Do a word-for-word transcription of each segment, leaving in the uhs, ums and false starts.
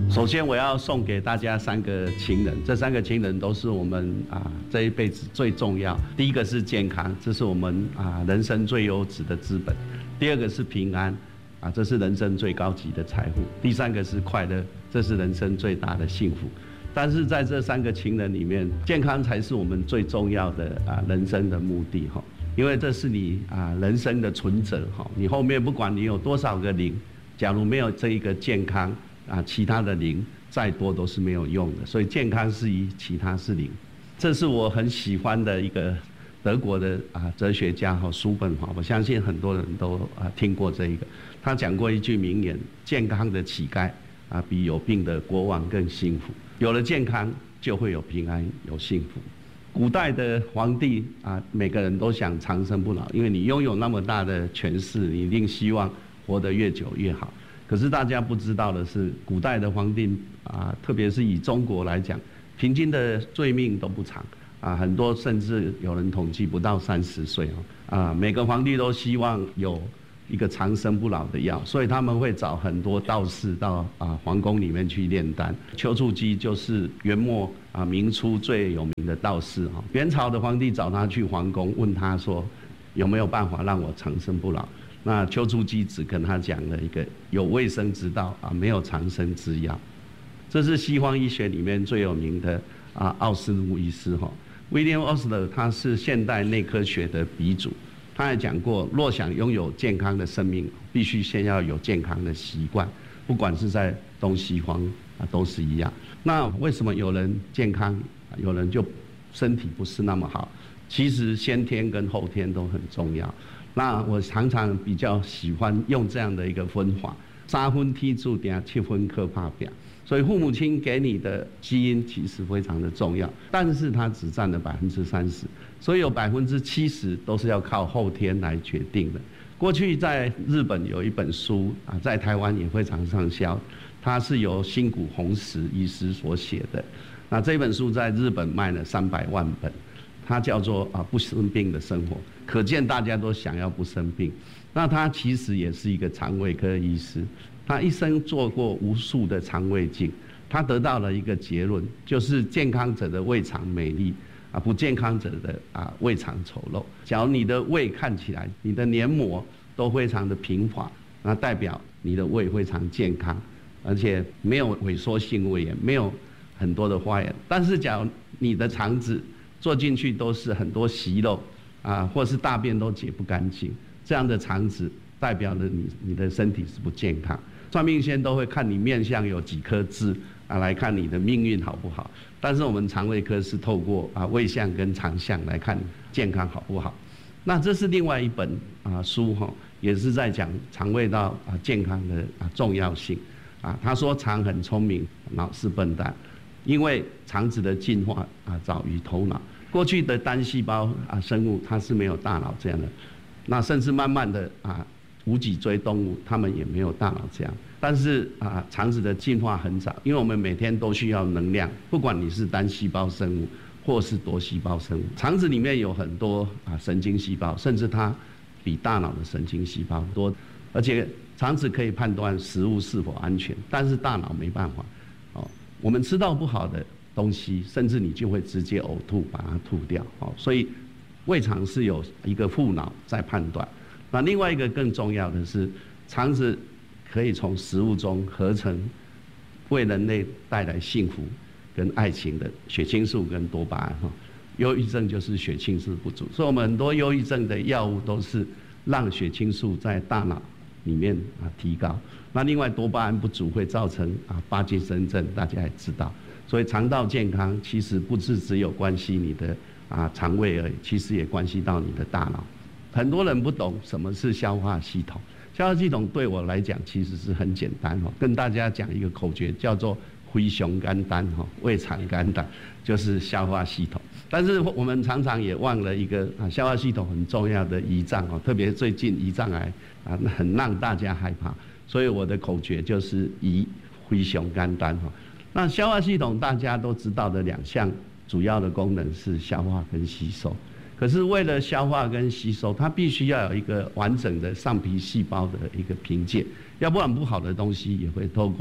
首先，我要送给大家三个情人，这三个情人都是我们啊这一辈子最重要。第一个是健康，这是我们啊人生最优质的资本；第二个是平安，啊这是人生最高级的财富；第三个是快乐，这是人生最大的幸福。但是在这三个情人里面，健康才是我们最重要的啊人生的目的哈，因为这是你啊人生的存折哈，你后面不管你有多少个零，假如没有这一个健康。啊，其他的零再多都是没有用的，所以健康是一，其他是零。这是我很喜欢的一个德国的啊哲学家哈叔本华，我相信很多人都啊听过这一个。他讲过一句名言：健康的乞丐啊比有病的国王更幸福。有了健康，就会有平安，有幸福。古代的皇帝啊，每个人都想长生不老，因为你拥有那么大的权势，你一定希望活得越久越好。可是大家不知道的是，古代的皇帝啊，特别是以中国来讲，平均的罪命都不长啊，很多甚至有人统计不到三十岁哦啊，每个皇帝都希望有一个长生不老的药，所以他们会找很多道士到啊皇宫里面去炼丹。丘处机就是元末啊明初最有名的道士哈，元朝的皇帝找他去皇宫，问他说有没有办法让我长生不老？那丘处机只跟他讲了一个有卫生之道啊，没有长生之药。这是西方医学里面最有名的啊奥斯陆医师哈，威廉奥斯勒他是现代内科学的鼻祖，他还讲过，若想拥有健康的生命，必须先要有健康的习惯，不管是在东西方啊都是一样。那为什么有人健康，有人就身体不是那么好？其实先天跟后天都很重要。那我常常比较喜欢用这样的一个分法：三分天注定，七分靠打拼。所以父母亲给你的基因其实非常的重要，但是它只占了百分之三十，所以有百分之七十都是要靠后天来决定的。过去在日本有一本书啊，在台湾也非常畅销，它是由新谷弘实医师所写的。那这本书在日本卖了三百万本。它叫做啊不生病的生活，可见大家都想要不生病。那他其实也是一个肠胃科医师，他一生做过无数的肠胃镜，他得到了一个结论，就是健康者的胃肠美丽啊，不健康者的啊胃肠丑陋。假如你的胃看起来，你的黏膜都非常的平滑，那代表你的胃非常健康，而且没有萎缩性胃炎，没有很多的发炎。但是假如你的肠子坐进去都是很多息肉啊，或是大便都解不干净，这样的肠子代表了你你的身体是不健康。算命先都会看你面相有几颗痣啊，来看你的命运好不好。但是我们肠胃科是透过啊胃相跟肠相来看健康好不好。那这是另外一本啊书哈，也是在讲肠胃道啊健康的啊重要性啊。他说肠很聪明，脑是笨蛋。因为肠子的进化啊早于头脑，过去的单细胞啊生物它是没有大脑这样的，那甚至慢慢的啊无脊椎动物它们也没有大脑这样，但是啊肠子的进化很早，因为我们每天都需要能量，不管你是单细胞生物或是多细胞生物，肠子里面有很多啊神经细胞，甚至它比大脑的神经细胞多，而且肠子可以判断食物是否安全，但是大脑没办法。我们吃到不好的东西，甚至你就会直接呕吐，把它吐掉。所以胃肠是有一个副脑在判断。那另外一个更重要的是，肠子可以从食物中合成为人类带来幸福跟爱情的血清素跟多巴胺。忧郁症就是血清素不足，所以我们很多忧郁症的药物都是让血清素在大脑里面啊提高。那另外多巴胺不足会造成啊帕金森症，大家也知道。所以肠道健康其实不是只有关系你的啊肠胃而已，其实也关系到你的大脑。很多人不懂什么是消化系统，消化系统对我来讲其实是很简单哦，跟大家讲一个口诀，叫做非常简单哈，胃肠简单就是消化系统。但是我们常常也忘了一个啊消化系统很重要的胰脏哦，特别最近胰脏癌啊很让大家害怕。所以我的口诀就是以非常简单哈。那消化系统大家都知道的两项主要的功能是消化跟吸收，可是为了消化跟吸收，它必须要有一个完整的上皮细胞的一个凭借，要不然不好的东西也会透过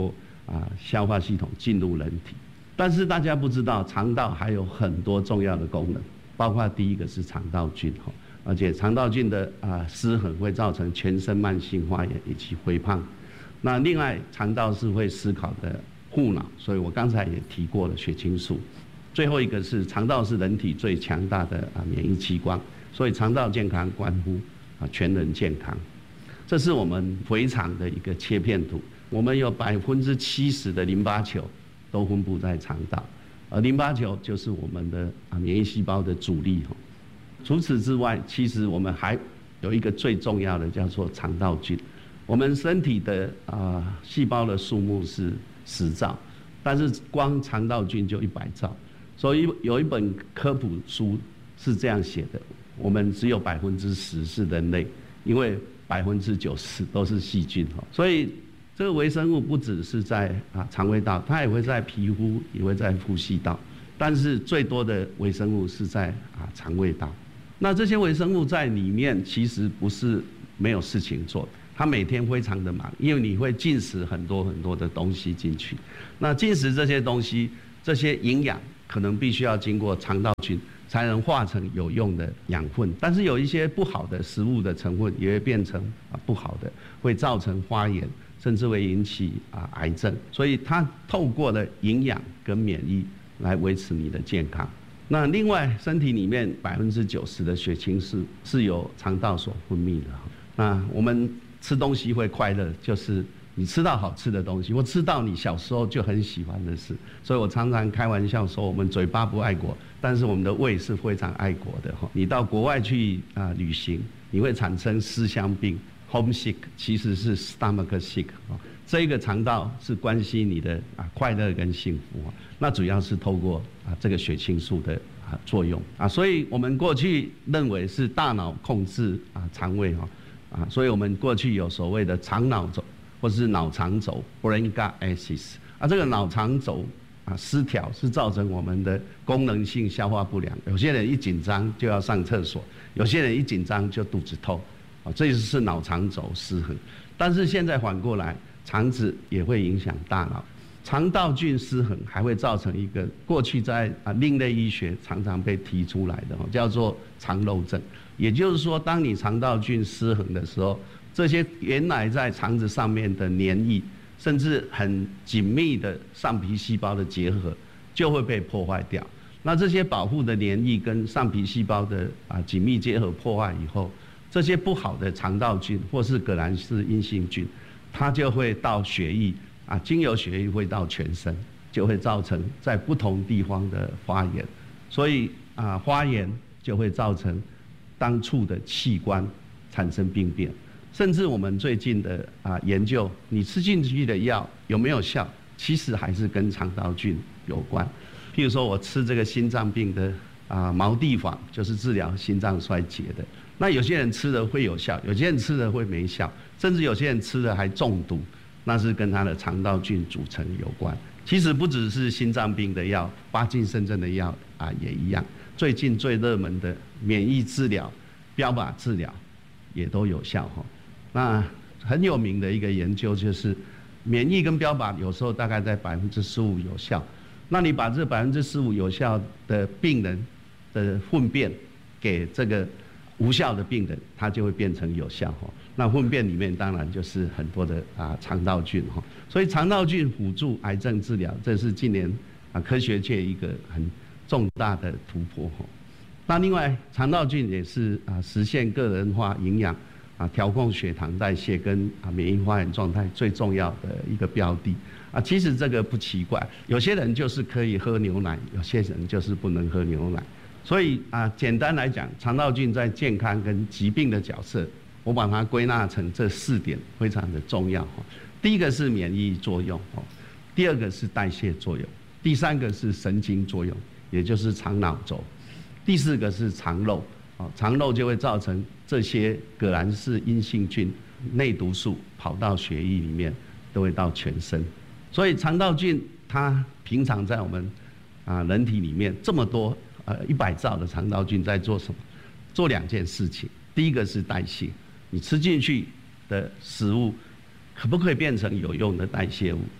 啊消化系统进入人体。但是大家不知道，肠道还有很多重要的功能，包括第一个是肠道菌哈，而且肠道菌的啊失衡会造成全身慢性发炎以及肥胖。那另外，肠道是会思考的护脑，所以我刚才也提过了血清素。最后一个是肠道是人体最强大的啊免疫器官，所以肠道健康关乎啊全人健康。这是我们肥肠的一个切片图，我们有百分之七十的淋巴球都分布在肠道，而淋巴球就是我们的啊免疫细胞的主力哈。除此之外，其实我们还有一个最重要的叫做肠道菌。我们身体的啊细胞的数目是十兆，但是光肠道菌就一百兆，所以有一本科普书是这样写的：我们只有百分之十是人类，因为百分之九十都是细菌哈。所以这个微生物不只是在啊肠胃道，它也会在皮肤，也会在呼吸道，但是最多的微生物是在啊肠胃道。那这些微生物在里面其实不是没有事情做的。它每天非常的忙，因为你会进食很多很多的东西进去。那进食这些东西，这些营养可能必须要经过肠道菌才能化成有用的养分。但是有一些不好的食物的成分也会变成啊不好的，会造成发炎，甚至会引起啊癌症。所以它透过了营养跟免疫来维持你的健康。那另外，身体里面百分之九十的血清素是由肠道所分泌的。那我们吃东西会快乐，就是你吃到好吃的东西，或吃到你小时候就很喜欢的事。所以我常常开玩笑说，我们嘴巴不爱国，但是我们的胃是非常爱国的。你到国外去啊旅行，你会产生思乡病 （homesick）， 其实是 stomach sick。这个肠道是关系你的啊快乐跟幸福，那主要是透过啊这个血清素的啊作用啊。所以我们过去认为是大脑控制啊肠胃哈。啊，所以我们过去有所谓的肠脑轴，或是脑肠轴 （brain gut axis）。啊，这个脑肠轴啊失调是造成我们的功能性消化不良。有些人一紧张就要上厕所，有些人一紧张就肚子痛。啊，这就是脑肠轴失衡。但是现在反过来，肠子也会影响大脑。肠道菌失衡还会造成一个过去在啊另类医学常常被提出来的，叫做肠漏症。也就是说，当你肠道菌失衡的时候，这些原来在肠子上面的黏液，甚至很紧密的上皮细胞的结合，就会被破坏掉。那这些保护的黏液跟上皮细胞的啊紧密结合破坏以后，这些不好的肠道菌或是革兰氏阴性菌，它就会到血液啊，经由血液会到全身，就会造成在不同地方的发炎。所以啊，发炎就会造成当处的器官产生病变，甚至我们最近的啊研究，你吃进去的药有没有效，其实还是跟肠道菌有关。譬如说我吃这个心脏病的啊毛地黄，就是治疗心脏衰竭的。那有些人吃的会有效，有些人吃的会没效，甚至有些人吃的还中毒，那是跟他的肠道菌组成有关。其实不只是心脏病的药，帕金森症的药啊也一样。最近最热门的免疫治疗、标靶治疗也都有效哈。那很有名的一个研究就是，免疫跟标靶有时候大概在百分之十五有效。那你把这百分之十五有效的病人的粪便给这个无效的病人，它就会变成有效哈。那粪便里面当然就是很多的啊肠道菌哈。所以肠道菌辅助癌症治疗，这是近年啊科学界一个很重大的突破。那另外，肠道菌也是啊实现个人化营养啊调控血糖代谢跟啊免疫发炎状态最重要的一个标的啊。其实这个不奇怪，有些人就是可以喝牛奶，有些人就是不能喝牛奶。所以啊，简单来讲，肠道菌在健康跟疾病的角色，我把它归纳成这四点，非常的重要。第一个是免疫作用，第二个是代谢作用，第三个是神经作用，也就是肠脑轴。第四个是肠漏，肠漏就会造成这些革兰氏阴性菌内毒素跑到血液里面，都会到全身。所以肠道菌它平常在我们啊人体里面这么多呃一百兆的肠道菌在做什么？做两件事情。第一个是代谢，你吃进去的食物可不可以变成有用的代谢物？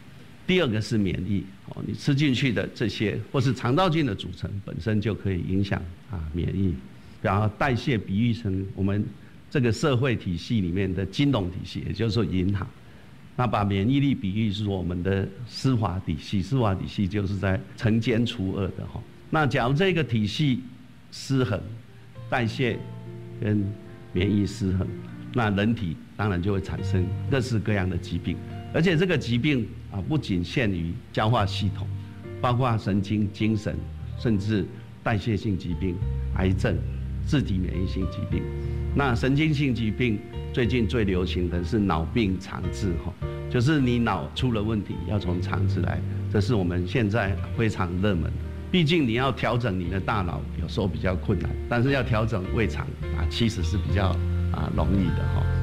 第二个是免疫哦，你吃进去的这些或是肠道菌的组成本身就可以影响啊免疫。然后代谢比喻成我们这个社会体系里面的金融体系，也就是说银行。那把免疫力比喻是我们的司法体系，司法体系就是在惩奸除恶的哈。那假如这个体系失衡，代谢跟免疫失衡，那人体当然就会产生各式各样的疾病，而且这个疾病啊不仅限于消化系统，包括神经、精神，甚至代谢性疾病、癌症、自体免疫性疾病。那神经性疾病最近最流行的是脑病肠治哈，就是你脑出了问题要从肠子来，这是我们现在非常热门的。毕竟你要调整你的大脑有时候比较困难，但是要调整胃肠啊，其实是比较啊容易的哈。